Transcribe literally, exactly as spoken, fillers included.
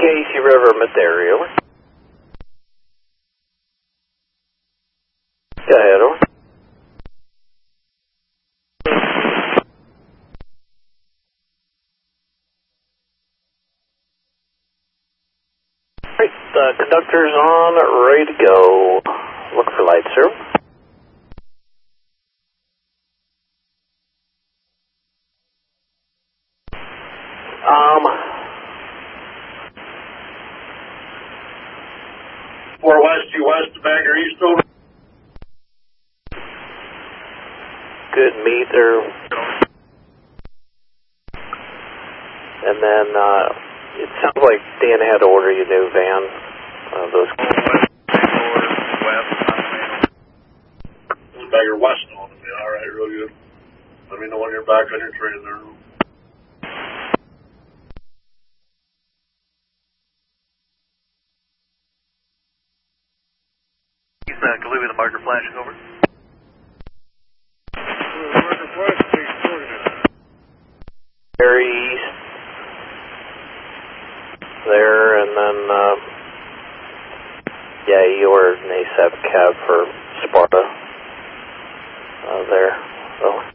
Casey River, Madera, over. Go ahead, over. Alright, the conductor's on, ready to go. Look for light, sir. Um, four west, due west, Bangor east, over. good meet there. And then, uh, it sounds like Dan had to order you a new van. Uh, those. Bangor west on me. All right, real good. Let me know when you're back on your train there. He's uh, Galooby, the marker flashing over. Marker flashing, very east there, and then, uh, yeah, you ordered an ASAP cab for Sparta uh, there. So.